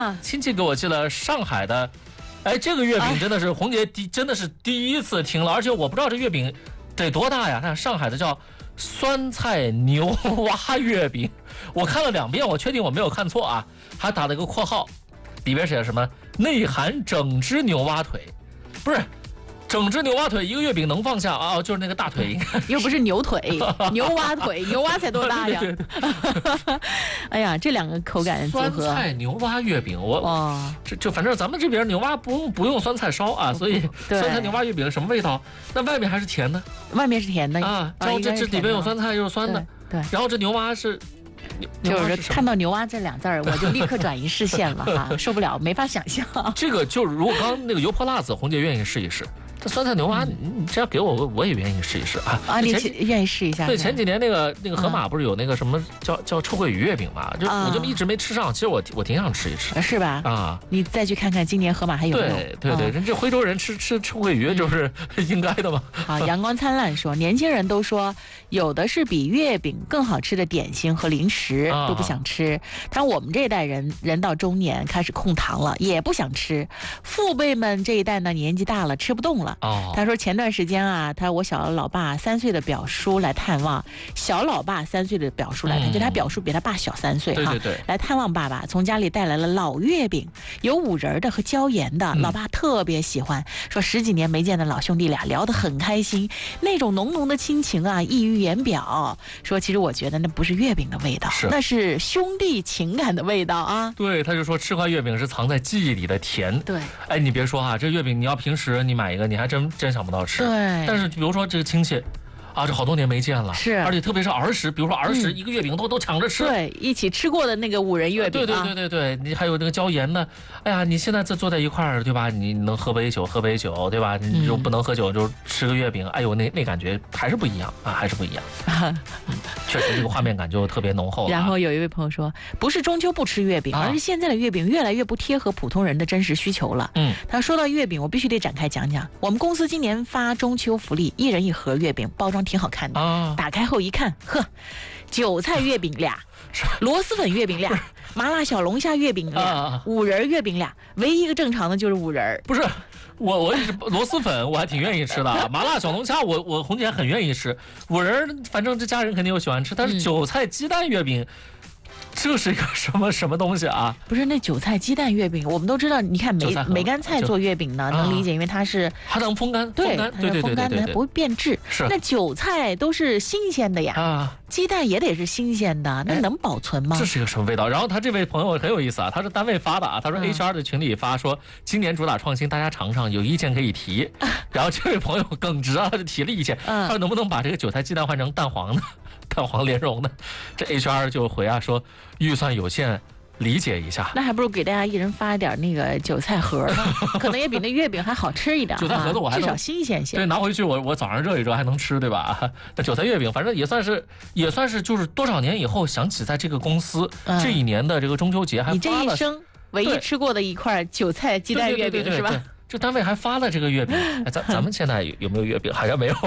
亲戚给我寄了上海的，哎，这个月饼真的是红姐真的是第一次听了，而且我不知道这月饼得多大呀？看上海的叫酸菜牛蛙月饼，我看了2遍，我确定我没有看错啊，还打了个括号，里边写的什么内含整只牛蛙腿，不是。整只牛蛙腿一个月饼能放下啊，就是那个大腿， 又不是牛腿，牛蛙腿，牛蛙才多大呀？ 对对对哎呀，这2个口感组合， 酸菜牛蛙月饼，就反正咱们这边牛蛙不用酸菜烧啊，所以酸菜牛蛙月饼什么味道？那外面还是甜的， 外面是甜的啊，然后这里边有酸菜又是酸的， 对， 然后这牛蛙是。 就是看到牛蛙这2字儿，我就立刻转移视线了哈，受不了，没法想象。 这个就是如果刚刚那个油泼辣子，红姐愿意试一试。这酸菜牛蛙，你只要给我也愿意试一试啊！ 啊，你愿意试一下？ 对，前几年那个河马不是有那个什么叫臭鳜鱼月饼嘛？就我就一直没吃上，其实我挺想吃一吃， 是吧？ 啊， 你再去看看今年河马还有没有？ 对，人这徽州人吃臭鳜鱼就是应该的嘛。 好，阳光灿烂说，年轻人都说有的是比月饼更好吃的点心和零食都不想吃，但我们这一代人到中年开始控糖了，也不想吃。父辈们这一代呢，年纪大了吃不动了。他说前段时间啊，我小老爸3岁的表叔来探望，小老爸3岁的表叔来探，就他表叔比他爸小3岁哈， 对， 来探望爸爸，从家里带来了老月饼，有5仁的和椒盐的，老爸特别喜欢，说10几年没见的老兄弟俩聊得很开心，那种浓浓的亲情啊溢于言表。说其实我觉得那不是月饼的味道，那是兄弟情感的味道啊。 对，他就说吃块月饼是藏在记忆里的甜。 对， 哎，你别说啊，这月饼你要平时你买一个，你还真想不到吃。 对， 但是比如说这个亲戚啊，这好多年没见了， 是， 而且特别是儿时，比如说儿时一个月饼都抢着吃， 对，一起吃过的那个5仁月饼， 对，你还有那个椒盐的，哎呀，你现在坐在一块儿，对吧？你能喝杯酒，对吧？你就不能喝酒，就吃个月饼，哎呦，那感觉还是不一样啊，还是不一样。确实，这个画面感就特别浓厚了。 然后有一位朋友说，不是中秋不吃月饼，而是现在的月饼越来越不贴合普通人的真实需求了。他说到月饼，我必须得展开讲讲。我们公司今年发中秋福利，1人1盒月饼，包装挺好看的。打开后一看，呵，韭菜月饼2，螺蛳粉月饼2，麻辣小龙虾月饼2，5仁月饼2，唯一一个正常的就是5仁。 不是，我也是螺蛳粉，我还挺愿意吃的。麻辣小龙虾，我红姐很愿意吃。5仁，反正这家人肯定有喜欢吃，但是韭菜鸡蛋月饼。这是一个什么东西啊？不是那韭菜鸡蛋月饼，我们都知道。你看梅干菜做月饼呢，能理解，因为它是它能风干， 对，它是风干的，它不会变质。 是那韭菜都是新鲜的呀，鸡蛋也得是新鲜的，那能保存吗？ 这是一个什么味道？然后他这位朋友很有意思啊，他是单位发的啊，他说 HR 的群里发说，今年主打创新，大家尝尝，有意见可以提。然后这位朋友耿直啊，他就提了意见，他说能不能把这个韭菜鸡蛋换成蛋黄呢？蛋黄莲蓉的，这 HR 就回啊说预算有限，理解一下。 那还不如给大家1人发一点那个韭菜盒呢，可能也比那月饼还好吃一点。 韭菜盒子我还至少新鲜些。 对，拿回去我早上热一热还能吃，对吧？那韭菜月饼反正也算是就是多少年以后想起在这个公司这一年的这个中秋节还发了。 你这一生唯一吃过的一块韭菜鸡蛋月饼是吧？ 这单位还发了这个月饼，哎，咱们现在有没有月饼？好像没有。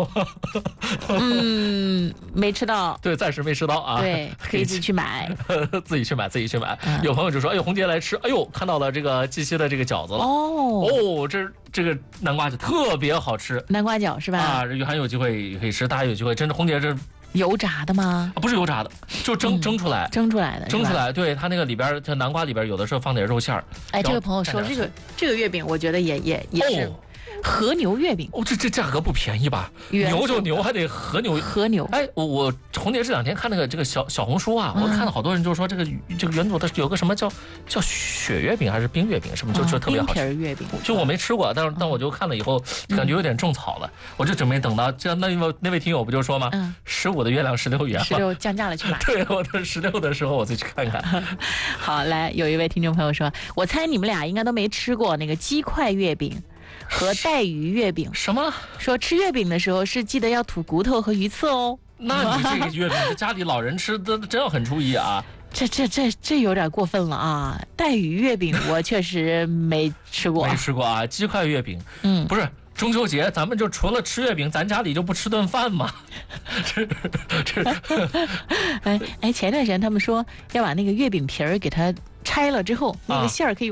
没吃到。 对，暂时没吃到啊。 对，可以自己去买。 自己去买。有朋友就说：“哎呦，红姐来吃，哎呦，看到了这个鸡西的这个饺子了。哦，这个南瓜饺特别好吃。 南瓜饺是吧？ 啊，还有机会可以吃，大家有机会，真的，红姐这。” 油炸的吗？ 不是油炸的，就蒸出来， 蒸出来的， 对，它那个里边，它南瓜里边有的时候放点肉馅儿。 哎，这位朋友说这个月饼，我觉得也是和牛月饼。 这价格不便宜吧？牛就牛，还得和牛。哎，我红姐这2天看那个这个小红书啊，我看到好多人就说这个元祖的有个什么叫雪月饼还是冰月饼什么，就特别好吃。 冰皮月饼， 就我没吃过，但我就看了以后感觉有点种草了，我就准备等到这那位听友不就说吗？15的月亮16圆 ，16降价了去买。 对，我的16的时候我再去看看。 好，来，有一位听众朋友说，我猜你们俩应该都没吃过那个鸡块月饼和带鱼月饼。 什么？ 说吃月饼的时候是记得要吐骨头和鱼刺哦。 那你这个月饼家里老人吃的真要很注意啊。 这有点过分了啊！带鱼月饼我确实没吃过。 没吃过啊。鸡块月饼，不是中秋节咱们就除了吃月饼，咱家里就不吃顿饭吗？ 哎，前段时间他们说要把那个月饼皮儿给它拆了之后，那个馅儿可以